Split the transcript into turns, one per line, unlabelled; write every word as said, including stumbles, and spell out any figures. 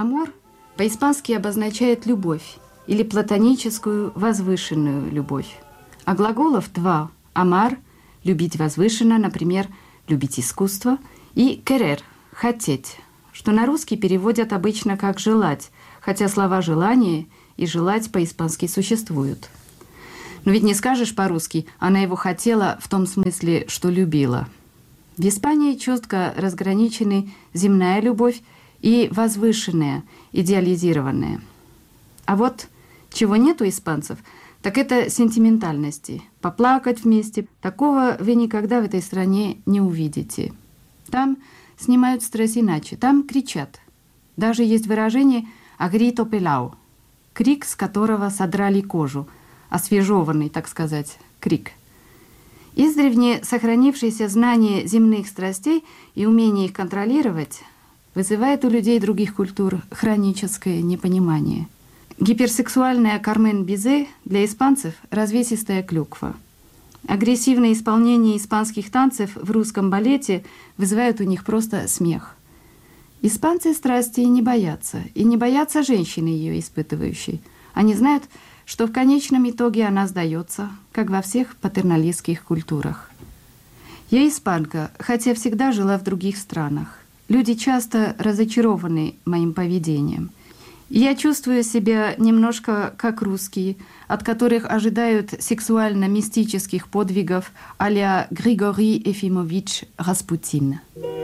Амор по-испански обозначает любовь или платоническую возвышенную любовь. А глаголов два – «amar» – любить возвышенно, например, любить искусство, и «querer» – хотеть, что на русский переводят обычно как «желать», хотя слова «желание» и «желать» по-испански существуют. Но ведь не скажешь по-русски «она его хотела» в том смысле, что любила. В Испании четко разграничены земная любовь и возвышенная, идеализированная. А вот чего нет у испанцев, так это сентиментальности. Поплакать вместе – такого вы никогда в этой стране не увидите. Там снимают стресс иначе, там кричат. Даже есть выражение «агрито пелау» – крик, с которого содрали кожу, освежеванный, так сказать, крик. Издревле сохранившееся знание земных страстей и умение их контролировать вызывает у людей других культур хроническое непонимание. Гиперсексуальная Кармен Бизе для испанцев – развесистая клюква. Агрессивное исполнение испанских танцев в русском балете вызывает у них просто смех. Испанцы страсти не боятся, и не боятся женщины, ее испытывающей. Они знают, что в конечном итоге она сдается, как во всех патерналистских культурах. Я испанка, хотя всегда жила в других странах. Люди часто разочарованы моим поведением. Я чувствую себя немножко как русские, от которых ожидают сексуально-мистических подвигов а-ля Григорий Ефимович Распутин.